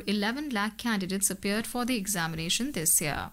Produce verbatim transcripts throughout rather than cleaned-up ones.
eleven lakh candidates appeared for the examination this year.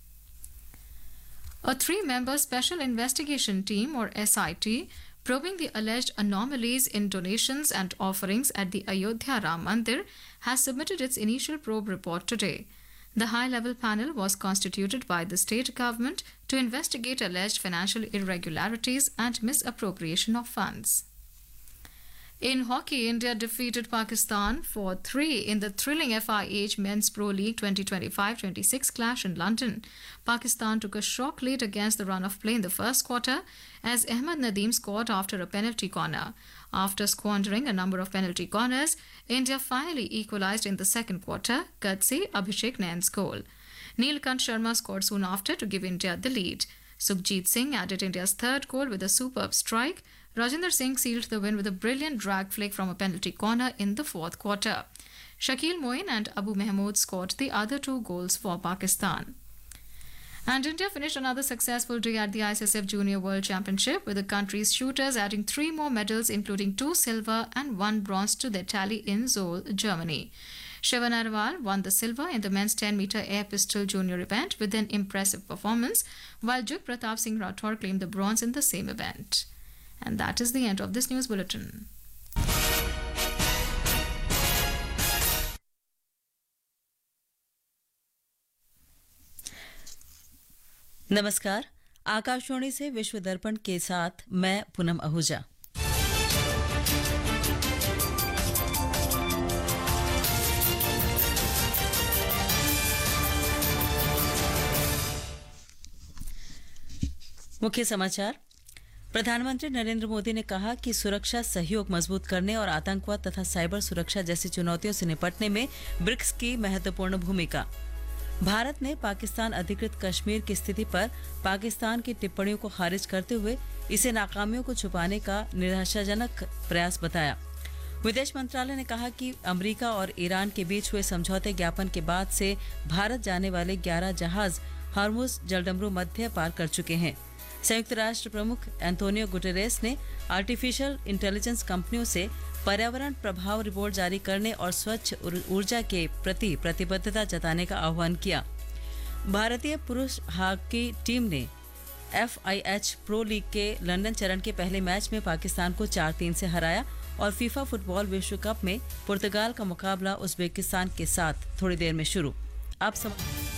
A three-member Special Investigation Team, or S I T, probing the alleged anomalies in donations and offerings at the Ayodhya Ram Mandir, has submitted its initial probe report today. The high-level panel was constituted by the state government to investigate alleged financial irregularities and misappropriation of funds. In hockey, India defeated Pakistan four three in the thrilling F I H Men's Pro League twenty twenty-five twenty-six clash in London. Pakistan took a shock lead against the run of play in the first quarter as Ahmed Nadeem scored after a penalty corner. After squandering a number of penalty corners, India finally equalised in the second quarter, courtesy Abhishek Nain's goal. Neelkant Sharma scored soon after to give India the lead. Sukhjit Singh added India's third goal with a superb strike. Rajinder Singh sealed the win with a brilliant drag flick from a penalty corner in the fourth quarter. Shakil Moin and Abu Mahmood scored the other two goals for Pakistan. And India finished another successful day at the I C S F Junior World Championship, with the country's shooters adding three more medals, including two silver and one bronze to their tally in Seoul, Germany. Shivan Narwal won the silver in the men's ten meter air pistol junior event with an impressive performance, while Jug Pratap Singh Rathore claimed the bronze in the same event. And that is the end of this news bulletin. नमस्कार, आकाशवाणी से विश्व दर्पण के साथ मैं पूनम आहूजा। मुख्य समाचार। प्रधानमंत्री नरेंद्र मोदी ने कहा कि सुरक्षा सहयोग मजबूत करने और आतंकवाद तथा साइबर सुरक्षा जैसी चुनौतियों से निपटने में ब्रिक्स की महत्वपूर्ण भूमिका। भारत ने पाकिस्तान अधिकृत कश्मीर की स्थिति पर पाकिस्तान की टिप्पणियों को खारिज करते हुए इसे नाकामियों को छुपाने का निराशाजनक प्रयास बताया। विदेश मंत्रालय ने कहा कि अमेरिका और ईरान के बीच हुए समझौते ज्ञापन के बाद से भारत जाने वाले ग्यारह जहाज हॉर्मुज जलडमरू मध्य पार कर चुके हैं। संयुक्त राष्ट्र प्रमुख एंटोनियो गुटेरेस ने आर्टिफिशियल इंटेलिजेंस कंपनियों से पर्यावरण प्रभाव रिपोर्ट जारी करने और स्वच्छ ऊर्जा के प्रति प्रतिबद्धता जताने का आह्वान किया। भारतीय पुरुष हॉकी टीम ने F I H pro league के लंदन चरण के पहले मैच में पाकिस्तान को चार तीन से हराया और फीफा फुटबॉल विश्व कप में पुर्तगाल का मुकाबला उज्बेकिस्तान के साथ थोड़ी देर में शुरू। अब सम...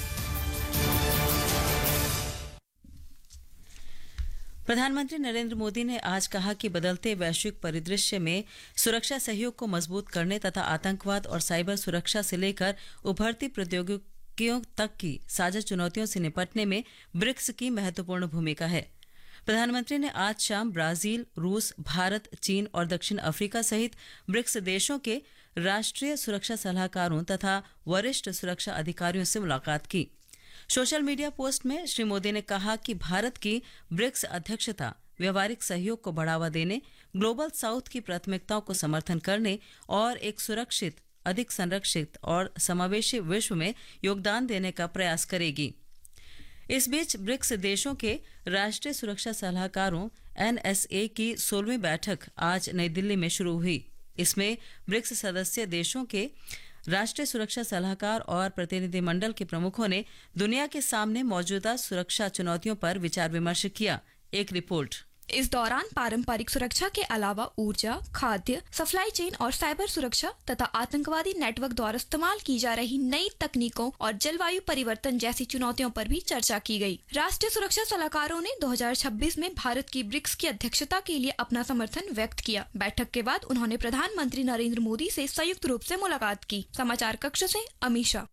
प्रधानमंत्री नरेंद्र मोदी ने आज कहा कि बदलते वैश्विक परिदृश्य में सुरक्षा सहयोग को मजबूत करने तथा आतंकवाद और साइबर सुरक्षा से लेकर उभरती प्रौद्योगिकियों तक की साझा चुनौतियों से निपटने में ब्रिक्स की महत्वपूर्ण भूमिका है। प्रधानमंत्री ने आज शाम ब्राजील, रूस, भारत, चीन और दक्षिण अफ्रीका सहित ब्रिक्स देशों के राष्ट्रीय सुरक्षा सलाहकारों तथा वरिष्ठ सुरक्षा अधिकारियों से मुलाकात की। सोशल मीडिया पोस्ट में श्री मोदी ने कहा कि भारत की ब्रिक्स अध्यक्षता व्यावहारिक सहयोग को बढ़ावा देने, ग्लोबल साउथ की प्राथमिकताओं को समर्थन करने और एक सुरक्षित, अधिक संरक्षित और समावेशी विश्व में योगदान देने का प्रयास करेगी। इस बीच ब्रिक्स देशों के राष्ट्रीय सुरक्षा सलाहकारों एन एस ए की सोलहवीं बैठक आज नई दिल्ली में शुरू हुई। इसमें ब्रिक्स सदस्य देशों के राष्ट्रीय सुरक्षा सलाहकार और प्रतिनिधिमंडल के प्रमुखों ने दुनिया के सामने मौजूदा सुरक्षा चुनौतियों पर विचार विमर्श किया। एक रिपोर्ट। इस दौरान पारंपरिक सुरक्षा के अलावा ऊर्जा, खाद्य, सप्लाई चेन और साइबर सुरक्षा तथा आतंकवादी नेटवर्क द्वारा इस्तेमाल की जा रही नई तकनीकों और जलवायु परिवर्तन जैसी चुनौतियों पर भी चर्चा की गई। राष्ट्रीय सुरक्षा सलाहकारों ने दो हज़ार छब्बीस में भारत की ब्रिक्स की अध्यक्षता के लिए अपना समर्थन व्यक्त किया। बैठक के बाद उन्होंने प्रधानमंत्री नरेंद्र मोदी से संयुक्त रूप से मुलाकात की। समाचार कक्ष से अमीषा।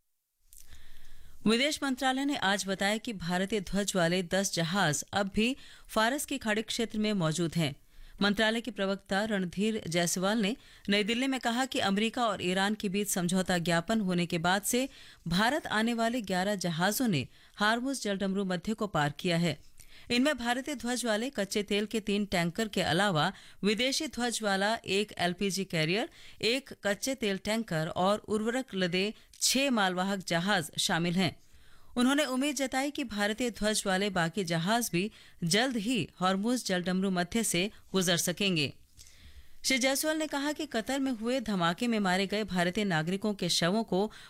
विदेश मंत्रालय ने आज बताया कि भारतीय ध्वज वाले दस जहाज अब भी फारस की खाड़ी क्षेत्र में मौजूद हैं। मंत्रालय के प्रवक्ता रणधीर जायसवाल ने नई दिल्ली में कहा कि अमेरिका और ईरान के बीच समझौता ज्ञापन होने के बाद से भारत आने वाले ग्यारह जहाजों ने हार्मुज जलडमरू मध्य को पार किया है। इनमें भारतीय ध्वज वाले कच्चे तेल के तीन टैंकर के अलावा विदेशी ध्वज वाला एक एल पी जी कैरियर, एक कच्चे तेल टैंकर और उर्वरक लदे छह मालवाहक जहाज शामिल हैं। उन्होंने उम्मीद जताई कि भारतीय ध्वज वाले बाकी जहाज भी जल्द ही हॉर्मुज जलडमरू मध्य से गुजर सकेंगे। श्री जायसवाल ने कहा कि कतर में हुए धमाके में मारे गए भारतीय नागरिकों के शवों को